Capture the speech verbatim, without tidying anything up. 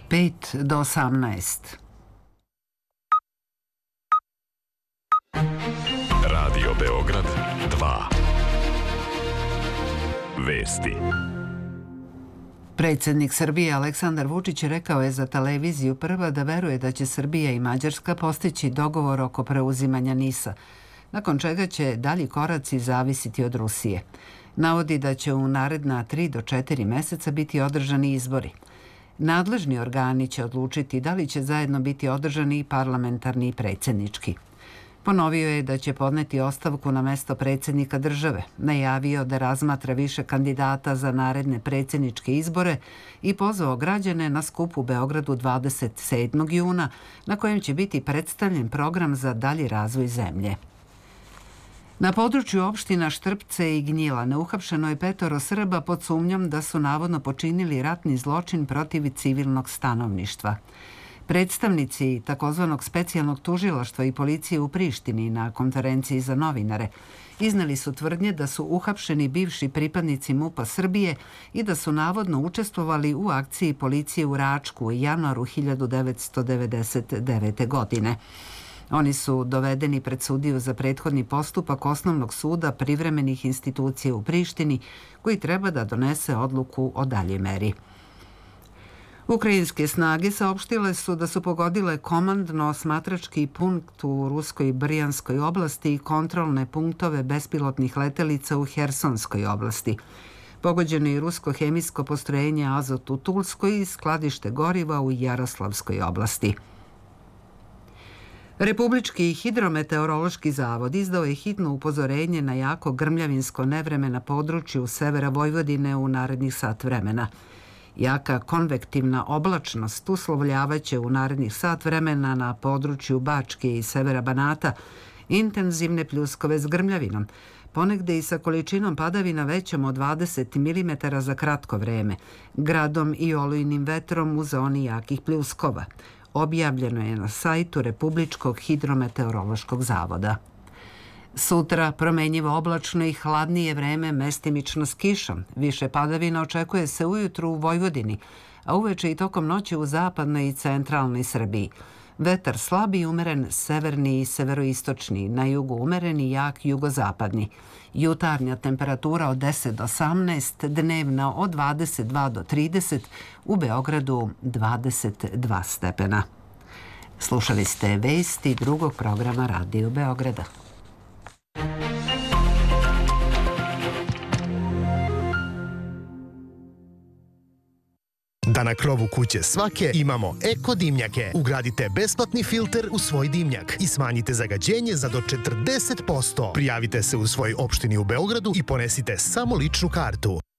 pet do osamnaest. Radio Beograd dva. Vesti. Predsjednik Srbije Aleksandar Vučić rekao je za televiziju Prva da veruje da će Srbija i Mađarska postići dogovor oko preuzimanja NIS-a, nakon čega će dalji koraci zavisiti od Rusije. Navodi da će u naredna tri do četiri meseca biti održani izbori. Nadležni organi će odlučiti da li će zajedno biti održani i parlamentarni i predsjednički. Ponovio je da će podneti ostavku na mesto predsjednika države, najavio da razmatra više kandidata za naredne predsjedničke izbore i pozvao građane na skup u Beogradu dvadeset sedmog juna, na kojem će biti predstavljen program za dalji razvoj zemlje. Na području opština Štrpce i Gnjilane uhapšeno je petoro Srba pod sumnjom da su navodno počinili ratni zločin protiv civilnog stanovništva. Predstavnici takozvanog specijalnog tužilaštva i policije u Prištini na konferenciji za novinare izneli su tvrdnje da su uhapšeni bivši pripadnici MUP-a Srbije i da su navodno učestvovali u akciji policije u Račku u januaru hiljadu devetsto devedeset devete. godine. Oni su dovedeni pred sudiju za prethodni postupak Osnovnog suda privremenih institucija u Prištini, koji treba da donese odluku o daljoj meri. Ukrajinske snage saopštile su da su pogodile komandno-osmatrački punkt u ruskoj Brjanskoj oblasti i kontrolne punktove bespilotnih letelica u Hersonskoj oblasti. Pogođeno je rusko hemijsko postrojenje Azot u Tulskoj i skladište goriva u Jaroslavskoj oblasti. Republički hidrometeorološki zavod izdao je hitno upozorenje na jako grmljavinsko nevreme na području severa Vojvodine u narednih sat vremena. Jaka konvektivna oblačnost uslovljavaće u narednih sat vremena na području Bačke i severa Banata intenzivne pljuskove s grmljavinom, ponegde i sa količinom padavina većom od dvadeset milimetara za kratko vreme, gradom i olujnim vetrom u zoni jakih pljuskova. Objavljeno je na sajtu Republičkog hidrometeorološkog zavoda. Sutra promenjivo oblačno i hladnije vreme mestimično s kišom. Više padavina očekuje se ujutru u Vojvodini, a uveče i tokom noći u zapadnoj i centralnoj Srbiji. Vetar slab i umeren severni i severoistočni, na jugu umeren i jak jugozapadni. Jutarnja temperatura od deset do osamnaest, dnevna od dvadeset dva do trideset, u Beogradu dvadeset dva stepena. Slušali ste vesti drugog programa Radio Beograda. Da na krovu kuće svake imamo eko dimnjake. Ugradite besplatni filter u svoj dimnjak i smanjite zagađenje za do četrdeset posto. Prijavite se u svojoj opštini u Beogradu i ponesite samo ličnu kartu.